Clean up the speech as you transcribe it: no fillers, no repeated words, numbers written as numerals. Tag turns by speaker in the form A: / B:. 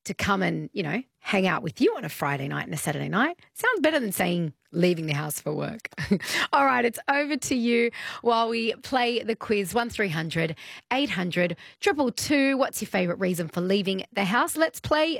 A: to come and, hang out with you on a Friday night and a Saturday night. Sounds better than saying leaving the house for work. All right, it's over to you while we play the quiz. 1300 800 222. What's your favourite reason for leaving the house? Let's play